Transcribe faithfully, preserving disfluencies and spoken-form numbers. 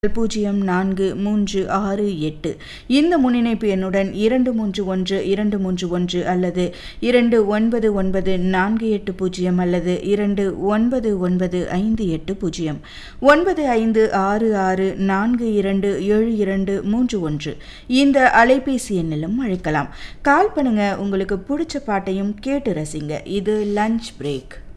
பூஜ்ஜியம் நான்கு மூன்று ஆறு எட்டு இந்த முன்னிணைப்பு எண்ணுடன் இரண்டு மூன்று ஒன்று இரண்டு மூன்று ஒன்று அல்லது இரண்டு ஒன்பது ஒன்பது நான்கு எட்டு பூஜ்ஜியம் அல்லது இரண்டு ஒன்பது ஒன்பது ஐந்து எட்டு பூஜ்ஜியம் ஒன்பது ஐந்து ஆறு ஆறு நான்கு இரண்டு ஏழு இரண்டு மூன்று ஒன்று இந்த அலைபேசி எண்ணிலும் அழைக்கலாம். கால் பண்ணுங்க, உங்களுக்கு பிடிச்ச பாட்டையும் கேட்டு ரசிங்க. இது லஞ்ச் பிரேக்.